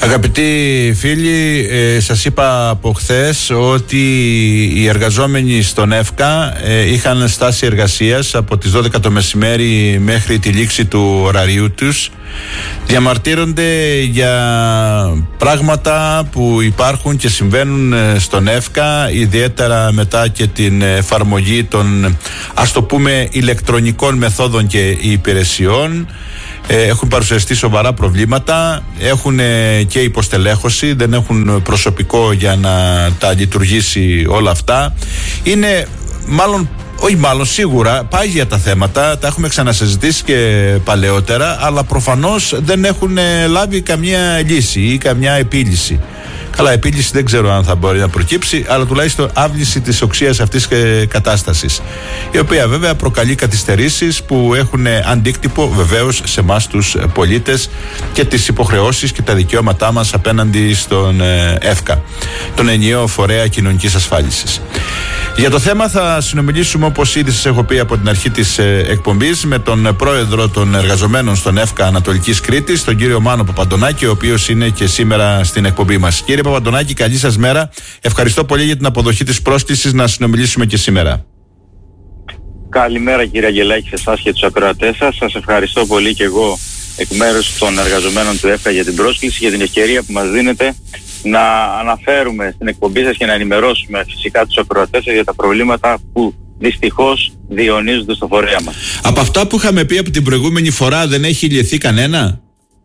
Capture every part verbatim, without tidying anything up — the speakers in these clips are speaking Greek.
Αγαπητοί φίλοι, ε, σας είπα από χθες ότι οι εργαζόμενοι στον ΕΦΚΑ ε, είχαν στάση εργασίας από τις δώδεκα το μεσημέρι μέχρι τη λήξη του ωραρίου τους. Διαμαρτύρονται για πράγματα που υπάρχουν και συμβαίνουν στον ΕΦΚΑ, ιδιαίτερα μετά και την εφαρμογή των, ας το πούμε, ηλεκτρονικών μεθόδων και υπηρεσιών. Έχουν παρουσιαστεί σοβαρά προβλήματα, έχουν και υποστελέχωση, δεν έχουν προσωπικό για να τα λειτουργήσει όλα αυτά. Είναι μάλλον, όχι μάλλον σίγουρα πάγια τα θέματα, τα έχουμε ξανασυζητήσει και παλαιότερα, αλλά προφανώς δεν έχουν λάβει καμία λύση ή καμιά επίλυση. Καλά, επίλυση δεν ξέρω αν θα μπορεί να προκύψει, αλλά τουλάχιστον άβληση της οξείας αυτής της κατάστασης, η οποία βέβαια προκαλεί καθυστερήσεις που έχουν αντίκτυπο βεβαίως σε εμάς τους πολίτες και τις υποχρεώσεις και τα δικαιώματά μας απέναντι στον ΕΦΚΑ, τον ενιαίο φορέα κοινωνικής ασφάλισης. Για το θέμα θα συνομιλήσουμε, όπως ήδη σας έχω πει από την αρχή της εκπομπής, με τον πρόεδρο των εργαζομένων στον ΕΦΚΑ Ανατολικής Κρήτης, τον κύριο Μάνο Παπαντονάκη, ο οποίος είναι και σήμερα στην εκπομπή μας. Κύριε Παπαντονάκη, καλή σας μέρα. Ευχαριστώ πολύ για την αποδοχή της πρόσκλησης να συνομιλήσουμε και σήμερα. Καλημέρα κύριε Αγγελάκη, σε εσάς και τους ακροατές σας. Σας ευχαριστώ πολύ και εγώ εκ μέρους των εργαζομένων του ΕΦΚΑ για την πρόσκληση, για την ευκαιρία που μας δίνετε να αναφέρουμε στην εκπομπή σας και να ενημερώσουμε φυσικά τους ακροατές για τα προβλήματα που δυστυχώς διαιωνίζονται στο φορέα μας. Από αυτά που είχαμε πει από την προηγούμενη φορά δεν έχει λυθεί κανένα?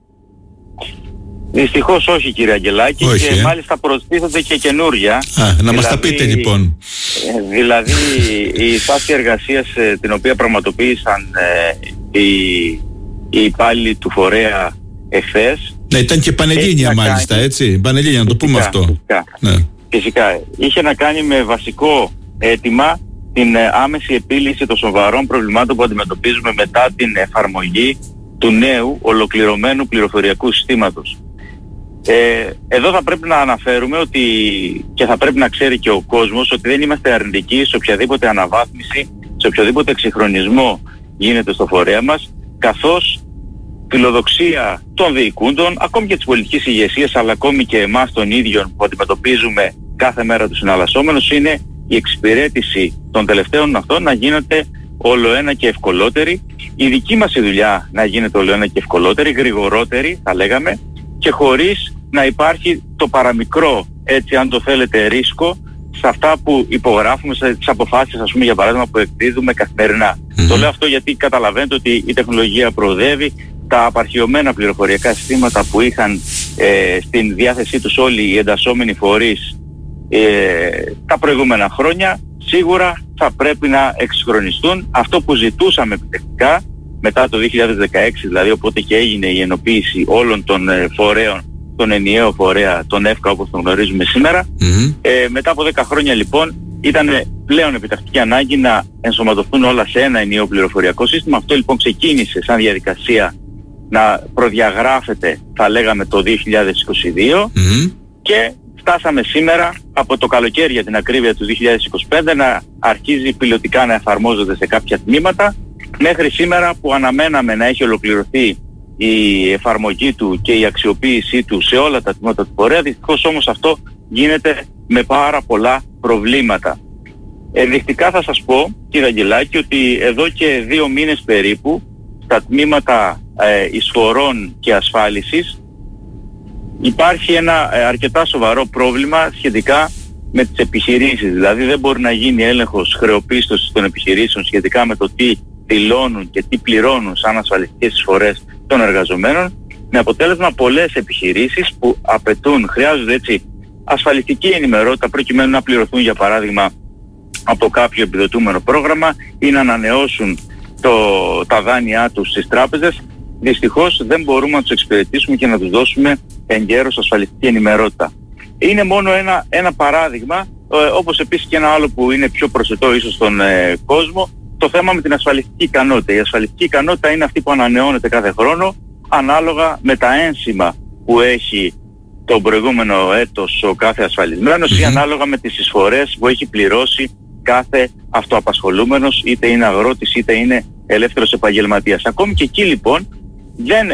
Δυστυχώς όχι κύριε Αγγελάκη, όχι, και ε? μάλιστα προστίθεται και καινούρια. Α, να δηλαδή, μας τα πείτε λοιπόν. Δηλαδή η στάση εργασίας την οποία πραγματοποίησαν ε, οι, οι υπάλληλοι του φορέα εχθές. Ναι, ήταν και πανελλήνια μάλιστα, κάνει... έτσι, πανελλήνια, να το πούμε αυτό. Φυσικά, ναι. φυσικά, είχε να κάνει με βασικό αίτημα την άμεση επίλυση των σοβαρών προβλημάτων που αντιμετωπίζουμε μετά την εφαρμογή του νέου ολοκληρωμένου πληροφοριακού συστήματος. Ε, εδώ θα πρέπει να αναφέρουμε ότι, και θα πρέπει να ξέρει και ο κόσμος, ότι δεν είμαστε αρνητικοί σε οποιαδήποτε αναβάθμιση, σε οποιοδήποτε εξυγχρονισμό γίνεται στο φορέα μας, καθώς φιλοδοξία των διοικούντων, ακόμη και της πολιτικής ηγεσίας, αλλά ακόμη και εμάς των ίδιων που αντιμετωπίζουμε κάθε μέρα τους συναλλασσόμενους, είναι η εξυπηρέτηση των τελευταίων αυτών να γίνεται όλο ένα και ευκολότερη, η δική μας η δουλειά να γίνεται όλο ένα και ευκολότερη, γρηγορότερη θα λέγαμε, και χωρίς να υπάρχει το παραμικρό, έτσι αν το θέλετε, ρίσκο σε αυτά που υπογράφουμε, σε τις αποφάσεις, ας πούμε, για παράδειγμα, που εκδίδουμε καθημερινά. Mm-hmm. Το λέω αυτό γιατί καταλαβαίνετε ότι η τεχνολογία προοδεύει, τα απαρχιωμένα πληροφοριακά συστήματα που είχαν ε, στην διάθεσή τους όλοι οι εντασσόμενοι φορείς ε, τα προηγούμενα χρόνια, σίγουρα θα πρέπει να εξυγχρονιστούν. Αυτό που ζητούσαμε επιτευχικά μετά το δύο χιλιάδες δεκαέξι, δηλαδή, οπότε και έγινε η ενοποίηση όλων των ε, φορέων, τον ενιαίο φορέα, τον ΕΦΚΑ όπως τον γνωρίζουμε σήμερα. Mm-hmm. Ε, μετά από δέκα χρόνια λοιπόν ήταν πλέον επιτακτική ανάγκη να ενσωματωθούν όλα σε ένα ενιαίο πληροφοριακό σύστημα. Αυτό λοιπόν ξεκίνησε σαν διαδικασία να προδιαγράφεται, θα λέγαμε, το δύο χιλιάδες είκοσι δύο mm-hmm. και φτάσαμε σήμερα από το καλοκαίρι, για την ακρίβεια, του δύο χιλιάδες είκοσι πέντε, να αρχίζει πιλωτικά να εφαρμόζονται σε κάποια τμήματα, μέχρι σήμερα που αναμέναμε να έχει ολοκληρωθεί η εφαρμογή του και η αξιοποίησή του σε όλα τα τμήματα του φορέα. Δυστυχώς όμως αυτό γίνεται με πάρα πολλά προβλήματα. Ενδεικτικά θα σας πω, κύριε Αγγελάκη, ότι εδώ και δύο μήνες περίπου στα τμήματα ε, εισφορών και ασφάλισης υπάρχει ένα ε, αρκετά σοβαρό πρόβλημα σχετικά με τις επιχειρήσεις. Δηλαδή δεν μπορεί να γίνει έλεγχος χρεοπίστωσης των επιχειρήσεων σχετικά με το τι δηλώνουν και τι πληρώνουν σαν ασφαλιστικές εισφορές των εργαζομένων, με αποτέλεσμα πολλές επιχειρήσεις που απαιτούν, χρειάζονται έτσι ασφαλιστική ενημερότητα προκειμένου να πληρωθούν, για παράδειγμα, από κάποιο επιδοτούμενο πρόγραμμα ή να ανανεώσουν το, τα δάνειά τους στις τράπεζες. Δυστυχώς δεν μπορούμε να τους εξυπηρετήσουμε και να τους δώσουμε εγκαίρως ασφαλιστική ενημερότητα. Είναι μόνο ένα, ένα παράδειγμα, ε, όπως επίσης και ένα άλλο που είναι πιο προσιτό ίσως στον ε, κόσμο, το θέμα με την ασφαλιστική ικανότητα. Η ασφαλιστική ικανότητα είναι αυτή που ανανεώνεται κάθε χρόνο ανάλογα με τα ένσημα που έχει τον προηγούμενο έτος ο κάθε ασφαλισμένος mm-hmm. ή ανάλογα με τις εισφορές που έχει πληρώσει κάθε αυτοαπασχολούμενος, είτε είναι αγρότης είτε είναι ελεύθερος επαγγελματίας. Ακόμη και εκεί λοιπόν δεν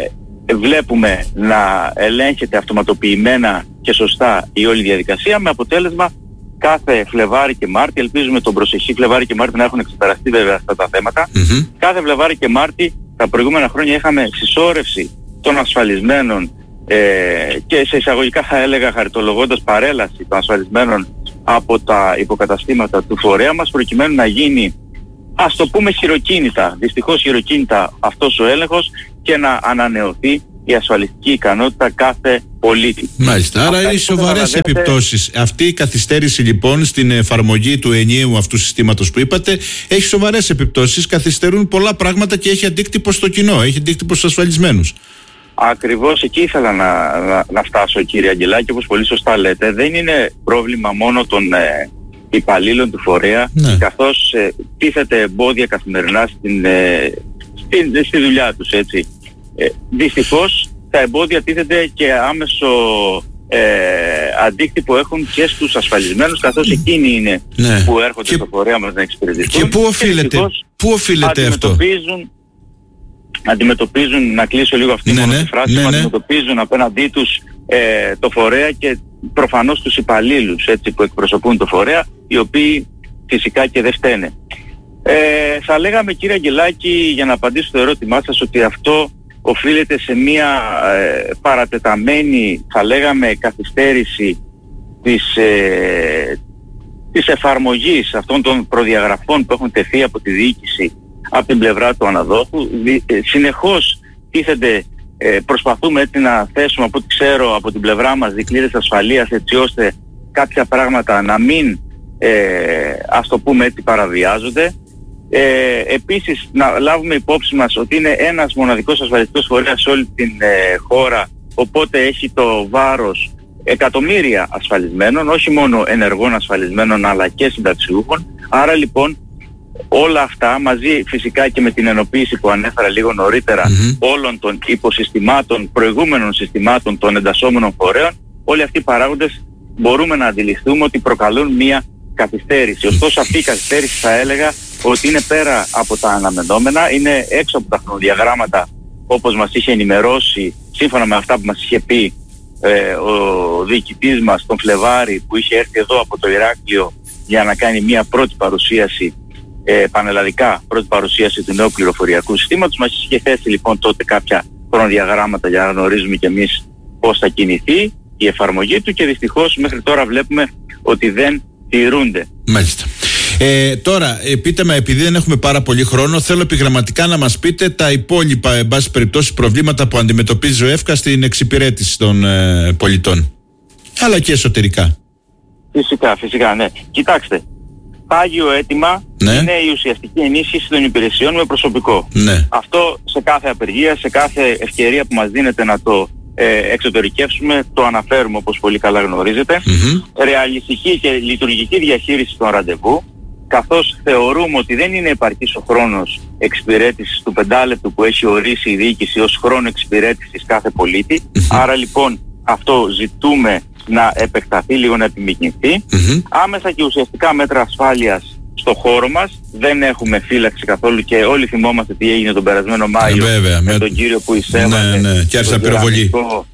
βλέπουμε να ελέγχεται αυτοματοποιημένα και σωστά η όλη διαδικασία, με αποτέλεσμα κάθε Φλεβάρι και Μάρτι, ελπίζουμε τον προσεχή Φλεβάρι και Μάρτι να έχουν εξεπεραστεί βέβαια αυτά τα θέματα, mm-hmm. κάθε Φλεβάρι και Μάρτι τα προηγούμενα χρόνια είχαμε συσσόρευση των ασφαλισμένων ε, και σε εισαγωγικά θα έλεγα χαριτολογώντας παρέλαση των ασφαλισμένων από τα υποκαταστήματα του φορέα μας, προκειμένου να γίνει, ας το πούμε, χειροκίνητα, δυστυχώς χειροκίνητα αυτός ο έλεγχος και να ανανεωθεί η ασφαλιστική ικανότητα κάθε πολίτη. Μάλιστα, άρα είναι σοβαρές επιπτώσεις. Αυτή η καθυστέρηση λοιπόν στην εφαρμογή του ενιαίου αυτού συστήματος που είπατε έχει σοβαρές επιπτώσεις, καθυστερούν πολλά πράγματα και έχει αντίκτυπο στο κοινό, έχει αντίκτυπο στους ασφαλισμένους. Ακριβώς εκεί ήθελα να, να, να φτάσω, κύριε Αγγελάκη, όπως πολύ σωστά λέτε. Δεν είναι πρόβλημα μόνο των ε, υπαλλήλων του φορέα, ναι. καθώς ε, τίθεται εμπόδια καθημερινά στην, ε, στην, στη δουλειά τους, έτσι. Ε, δυστυχώς τα εμπόδια τίθεται και άμεσο ε, αντίκτυπο έχουν και στους ασφαλισμένους, καθώς εκείνοι είναι ναι. που έρχονται και, στο φορέα μας να εξυπηρετηθούν. Και πού οφείλεται, και πού οφείλεται αυτό? Αντιμετωπίζουν, να κλείσω λίγο αυτή ναι, ναι, τη φράση, ναι, ναι. αντιμετωπίζουν απέναντί τους ε, το φορέα και προφανώς τους υπαλλήλους, έτσι, που εκπροσωπούν το φορέα, οι οποίοι φυσικά και δεν φταίνε. Ε, θα λέγαμε, κύριε Αγγελάκη, για να απαντήσω στο ερώτημά σας, ότι αυτό οφείλεται σε μια ε, παρατεταμένη, θα λέγαμε, καθυστέρηση της, ε, της εφαρμογής αυτών των προδιαγραφών που έχουν τεθεί από τη διοίκηση από την πλευρά του αναδόχου. Συνεχώς τίθενται, ε, προσπαθούμε έτσι να θέσουμε, από ό,τι ξέρω, από την πλευρά μας δικλείδες ασφαλείας, έτσι ώστε κάποια πράγματα να μην, ε, ας το πούμε έτσι, παραβιάζονται. Ε, επίσης να λάβουμε υπόψη μας ότι είναι ένας μοναδικός ασφαλιστικός φορέας σε όλη την ε, χώρα, οπότε έχει το βάρος εκατομμύρια ασφαλισμένων, όχι μόνο ενεργών ασφαλισμένων αλλά και συνταξιούχων. Άρα λοιπόν όλα αυτά μαζί φυσικά και με την ενοποίηση που ανέφερα λίγο νωρίτερα mm-hmm. όλων των υποσυστημάτων, προηγούμενων συστημάτων των εντασσόμενων φορέων, όλοι αυτοί οι παράγοντες μπορούμε να αντιληφθούμε ότι προκαλούν μία καθυστέρηση. Ωστόσο αυτή η καθυστέρηση θα έλεγα ότι είναι πέρα από τα αναμενόμενα, είναι έξω από τα χρονοδιαγράμματα όπως μας είχε ενημερώσει, σύμφωνα με αυτά που μας είχε πει ε, ο διοικητής μας τον Φλεβάρη, που είχε έρθει εδώ από το Ηράκλειο για να κάνει μία πρώτη παρουσίαση, ε, πανελλαδικά πρώτη παρουσίαση του νέου πληροφοριακού συστήματος. Μας είχε θέσει λοιπόν τότε κάποια χρονοδιαγράμματα για να γνωρίζουμε κι εμείς πώς θα κινηθεί η εφαρμογή του, και δυστυχώς μέχρι τώρα βλέπουμε ότι δεν τηρούνται. Μάλιστα. Ε, τώρα, ε, πείτε με, επειδή δεν έχουμε πάρα πολύ χρόνο, θέλω επιγραμματικά να μας πείτε τα υπόλοιπα, εν πάση περιπτώσει, προβλήματα που αντιμετωπίζει ο ΕΦΚΑ στην εξυπηρέτηση των ε, πολιτών, αλλά και εσωτερικά. Φυσικά, φυσικά, ναι. Κοιτάξτε, πάγιο αίτημα ναι. είναι η ουσιαστική ενίσχυση των υπηρεσιών με προσωπικό. Ναι. Αυτό σε κάθε απεργία, σε κάθε ευκαιρία που μας δίνεται να το ε, εξωτερικεύσουμε, το αναφέρουμε, όπως πολύ καλά γνωρίζετε. Mm-hmm. Ρεαλιστική και λειτουργική διαχείριση των ραντεβού, καθώς θεωρούμε ότι δεν είναι επαρκής ο χρόνος εξυπηρέτησης του πεντάλεπτου που έχει ορίσει η διοίκηση ως χρόνο εξυπηρέτησης κάθε πολίτη. Mm-hmm. Άρα λοιπόν αυτό ζητούμε να επεκταθεί λίγο, να επιμηκυνθεί. Mm-hmm. Άμεσα και ουσιαστικά μέτρα ασφάλειας στο χώρο μας. Δεν έχουμε φύλαξη καθόλου και όλοι θυμόμαστε τι έγινε τον περασμένο Μάιο, ε, βέβαια, με, με τον κύριο που εισέβαλε. Ναι, ναι, και άρχισε πυροβολή.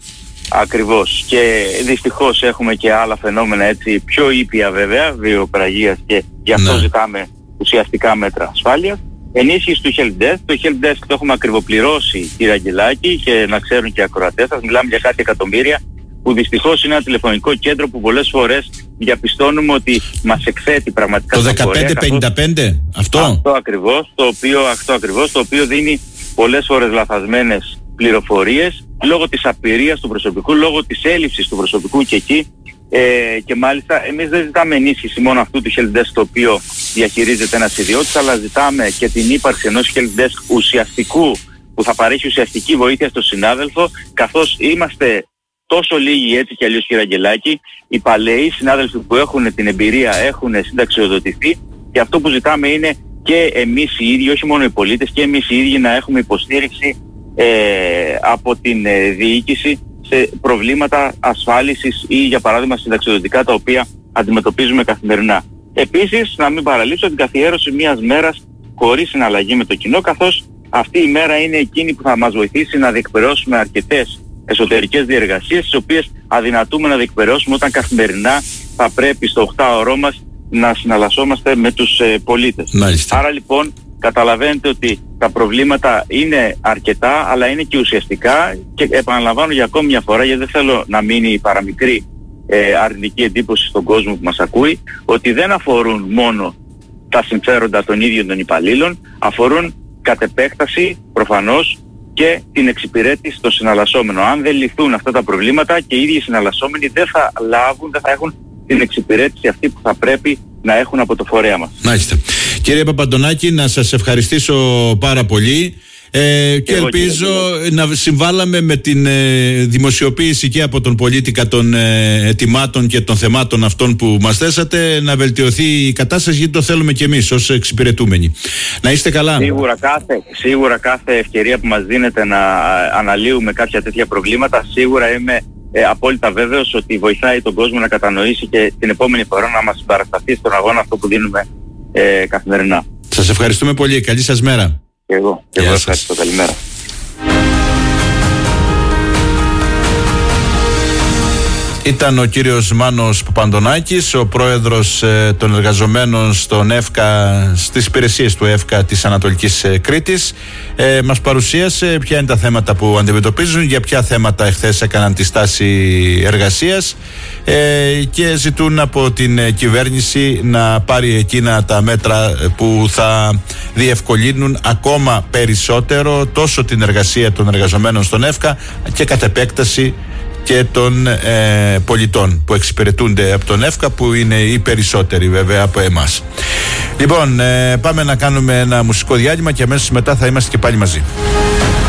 Ακριβώς. Και δυστυχώς έχουμε και άλλα φαινόμενα, έτσι, πιο ήπια βέβαια, βιοπραγίας, και γι' αυτό ναι. ζητάμε ουσιαστικά μέτρα ασφάλειας. Ενίσχυση του helpdesk. Το helpdesk το έχουμε ακριβοπληρώσει, κύριε Αγγελάκη, και να ξέρουν και οι ακροατές σας, μιλάμε για κάτι εκατομμύρια, που δυστυχώς είναι ένα τηλεφωνικό κέντρο που πολλές φορές διαπιστώνουμε ότι μας εκθέτει πραγματικά. Το δεκαπέντε πενήντα πέντε, αυτό? Αυτό ακριβώς, το οποίο, αυτό ακριβώς, το οποίο δίνει πολλές φορές λαθασμένες πληροφορίες λόγω της απειρίας του προσωπικού, λόγω της έλλειψης του προσωπικού και εκεί. Ε, και μάλιστα εμείς δεν ζητάμε ενίσχυση μόνο αυτού του helpdesk το οποίο διαχειρίζεται ένας ιδιώτης, αλλά ζητάμε και την ύπαρξη ενός helpdesk ουσιαστικού που θα παρέχει ουσιαστική βοήθεια στον συνάδελφο, καθώς είμαστε τόσο λίγοι, έτσι κι αλλιώς, κύριε Αγγελάκη, οι παλαιοί συνάδελφοι που έχουν την εμπειρία έχουν συνταξιοδοτηθεί, και αυτό που ζητάμε είναι και εμείς οι ίδιοι, όχι μόνο οι πολίτες, και εμείς οι ίδιοι να έχουμε υποστήριξη ε, από την ε, διοίκηση σε προβλήματα ασφάλισης ή, για παράδειγμα, συνταξιοδοτικά, τα οποία αντιμετωπίζουμε καθημερινά. Επίσης, να μην παραλείψω την καθιέρωση μιας μέρας χωρίς συναλλαγή με το κοινό, καθώς αυτή η μέρα είναι εκείνη που θα μας βοηθήσει να διεκπαιρεώσουμε αρκετές εσωτερικές διεργασίες, τις οποίες αδυνατούμε να διεκπαιρεώσουμε όταν καθημερινά θα πρέπει στο οκτάωρό μας να συναλλασσόμαστε με τους ε, πολίτες. Μάλιστα. Άρα λοιπόν καταλαβαίνετε ότι τα προβλήματα είναι αρκετά, αλλά είναι και ουσιαστικά, και επαναλαμβάνω για ακόμη μια φορά, γιατί δεν θέλω να μείνει παραμικρή ε, αρνητική εντύπωση στον κόσμο που μας ακούει, ότι δεν αφορούν μόνο τα συμφέροντα των ίδιων των υπαλλήλων, αφορούν κατ' επέκταση προφανώς και την εξυπηρέτηση των συναλλασσόμενων. Αν δεν λυθούν αυτά τα προβλήματα, και οι ίδιοι συναλλασσόμενοι δεν θα λάβουν, δεν θα έχουν την εξυπηρέτηση αυτή που θα πρέπει να έχουν από το φορέα μας. Μάλιστα. Κύριε Παπαντονάκη, να σας ευχαριστήσω πάρα πολύ. Ε, και Εγώ, ελπίζω κύριε. να συμβάλαμε με την ε, δημοσιοποίηση και από τον πολίτικα των ε, ετοιμάτων και των θεμάτων αυτών που μας θέσατε να βελτιωθεί η κατάσταση, γιατί το θέλουμε και εμείς ως εξυπηρετούμενοι. Να είστε καλά. Σίγουρα κάθε, σίγουρα κάθε ευκαιρία που μας δίνεται να αναλύουμε κάποια τέτοια προβλήματα, σίγουρα είμαι ε, απόλυτα βέβαιος ότι βοηθάει τον κόσμο να κατανοήσει και την επόμενη φορά να μας συμπαρασταθεί στον αγώνα αυτό που δίνουμε ε, καθημερινά. Σας ευχαριστούμε πολύ. Καλή σας μέρα. Και εγώ. Και εγώ ευχαριστώ. Καλημέρα. Ήταν ο κύριος Μάνος Παπαντονάκης, ο πρόεδρος ε, των εργαζομένων στον ΕΦΚΑ, στις υπηρεσίες του ΕΦΚΑ της Ανατολικής ε, Κρήτης. Ε, μας παρουσίασε ποια είναι τα θέματα που αντιμετωπίζουν, για ποια θέματα εχθές έκαναν τη στάση εργασίας ε, και ζητούν από την ε, κυβέρνηση να πάρει εκείνα τα μέτρα που θα διευκολύνουν ακόμα περισσότερο τόσο την εργασία των εργαζομένων στον ΕΦΚΑ και κατ' επέκταση και των ε, πολιτών που εξυπηρετούνται από τον ΕΦΚΑ, που είναι οι περισσότεροι βέβαια από εμάς. Λοιπόν, ε, πάμε να κάνουμε ένα μουσικό διάλειμμα και αμέσως μετά θα είμαστε και πάλι μαζί.